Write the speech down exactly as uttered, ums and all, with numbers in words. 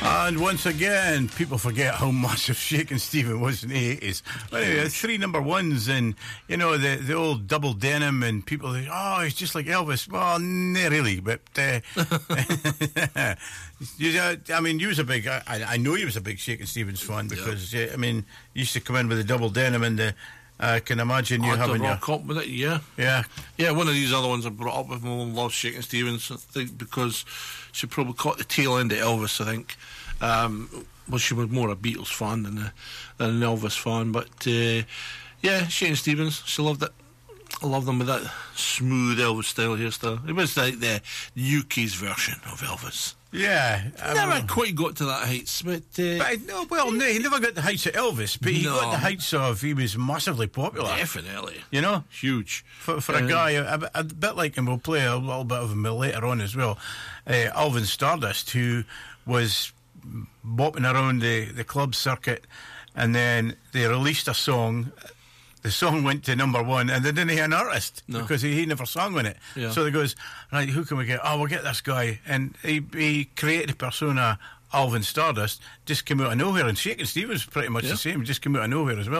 And once again, people forget how massive Shakin' Stephen was in the eighties. Anyway, three number ones, and you know the the old double denim, and people think, oh, he's just like Elvis. Well, not really, but uh, you, uh, I mean, you was a big. I, I know you was a big Shakin' Stevens fan because yeah. uh, I mean, you used to come in with the double denim and the. I can imagine you I having rock your... up with it, yeah. Yeah. Yeah, one of these other ones I brought up with my mum loves Shakin' Stevens, I think, because she probably caught the tail end of Elvis, I think. Um, well, she was more a Beatles fan than, a, than an Elvis fan, but uh, yeah, Shakin' Stevens, she loved it. I love them with that smooth Elvis style hairstyle. It was like the U K's version of Elvis. Yeah, I never um, quite got to that heights, but, uh, but no, well, no, he never got the heights of Elvis, but he no. got the heights of he was massively popular. Definitely, you know, huge for, for um, a guy a, a bit like him. We'll play a little bit of him later on as well. Uh, Alvin Stardust, who was bopping around the the club circuit, and then they released a song. The song went to number one, and they didn't have an artist no. because he, he never sang on it. Yeah. So they goes, right, who can we get? Oh, we'll get this guy. And he, he created the persona Alvin Stardust, just came out of nowhere. And Shakin' Stevens was pretty much yeah. the same, just came out of nowhere as well.